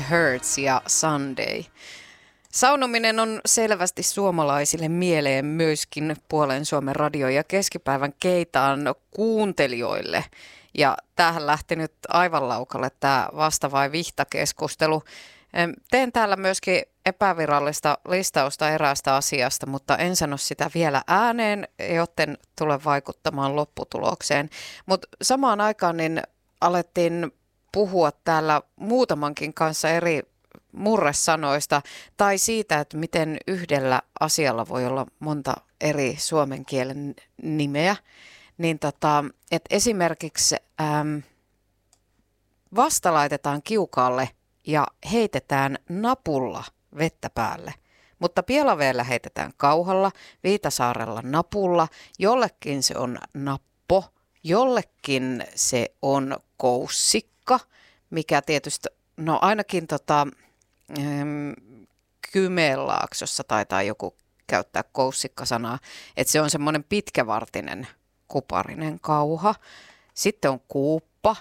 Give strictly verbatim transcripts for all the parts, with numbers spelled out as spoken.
Hurts ja Sunday. Saunominen on selvästi suomalaisille mieleen myöskin Puolen Suomen radio- ja keskipäivän keitaan kuuntelijoille. Ja tähän lähti nyt aivan laukalle tämä vasta vai vihta-keskustelu. Teen täällä myöskin epävirallista listausta eräästä asiasta, mutta en sano sitä vielä ääneen, joten tule vaikuttamaan lopputulokseen. Mutta samaan aikaan niin alettiin puhua täällä muutamankin kanssa eri murresanoista tai siitä, että miten yhdellä asialla voi olla monta eri suomen kielen nimeä. Niin tota, että esimerkiksi äm, vasta laitetaan kiukaalle ja heitetään napulla vettä päälle. Mutta Pielaveellä heitetään kauhalla, Viitasaarella napulla, jollekin se on nappo, jollekin se on koussikka, mikä tietysti, no ainakin tota, ähm, Kymenlaaksossa taitaa joku käyttää koussikka-sanaa, että se on semmoinen pitkävartinen kuparinen kauha. Sitten on kuuppa.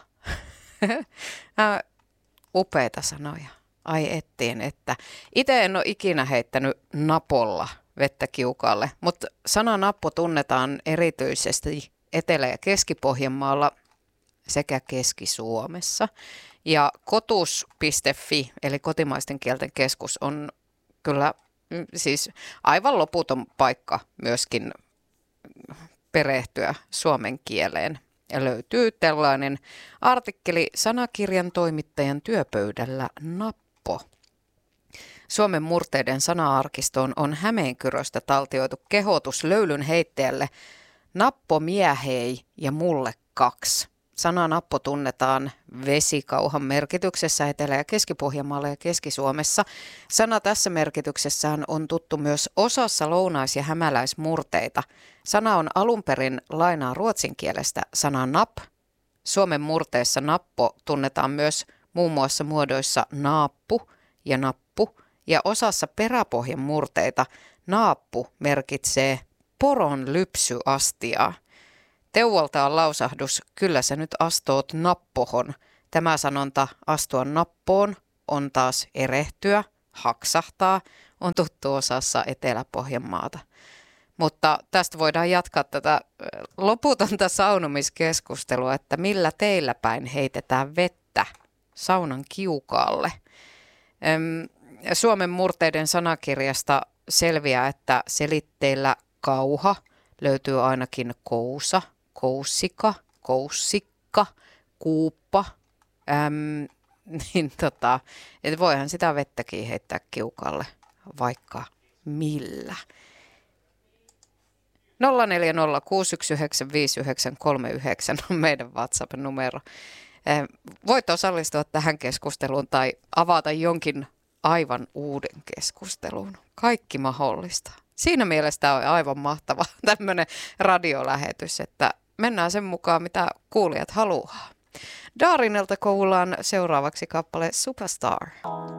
Upeita sanoja. Ai ettiin, että itse en ole ikinä heittänyt napolla vettä kiukaalle, mutta sana nappo tunnetaan erityisesti Etelä- ja Keski-Pohjanmaalla sekä Keski-Suomessa. Ja kotus piste fi, eli kotimaisten kielten keskus, on kyllä siis aivan loputon paikka myöskin perehtyä suomen kieleen. Ja löytyy tällainen artikkeli sanakirjan toimittajan työpöydällä nappo. Suomen murteiden sana-arkistoon on Hämeenkyröstä taltioitu kehotus löylyn heittäjälle nappo miehei ja mulle kaksi. Sana nappo tunnetaan vesikauhan merkityksessä Etelä- ja Keski-Pohjanmaalla ja Keski-Suomessa. Sana tässä merkityksessään on tuttu myös osassa lounais- ja hämäläismurteita. Sana on alun perin lainaa ruotsin kielestä sana nap. Suomen murteessa nappo tunnetaan myös muun muassa muodoissa naappu ja nappu. Ja osassa peräpohjan murteita naappu merkitsee poron lypsyastiaa. Teuvoltaan lausahdus, kyllä sä nyt astoot nappohon. Tämä sanonta astua nappoon on taas erehtyä, haksahtaa, on tuttu osassa Etelä-Pohjanmaata. Mutta tästä voidaan jatkaa tätä loputonta saunomiskeskustelua, että millä teillä päin heitetään vettä saunan kiukaalle. Suomen murteiden sanakirjasta selviää, että selitteillä kauha löytyy ainakin kousa, koussika, koussikka, kuuppa. Äm, niin tota, et voihan sitä vettäkin heittää kiukalle vaikka millä. nolla neljä nolla kuusi yksi yhdeksän viisi yhdeksän kolme yhdeksän on meidän WhatsApp-numero. Voit osallistua tähän keskusteluun tai avata jonkin aivan uuden keskustelun. Kaikki mahdollista. Siinä mielessä tämä on aivan mahtava tämmöinen radiolähetys, että mennään sen mukaan, mitä kuulijat haluaa. Darinelta kuullaan seuraavaksi kappale Superstar.